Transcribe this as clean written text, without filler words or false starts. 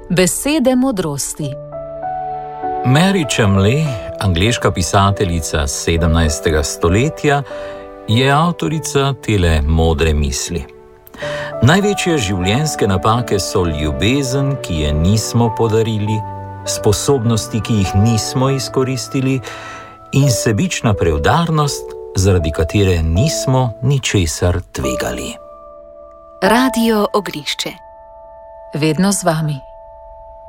Besede modrosti. Mary Chamley, angleška pisateljica 17. stoletja, je avtorica tele modre misli. Največje življenjske napake so ljubezen, ki je nismo podarili, sposobnosti, ki jih nismo izkoristili, in sebična preudarnost, zaradi katere nismo ničesar tvegali. Radio Oglišče. Vedno z vami.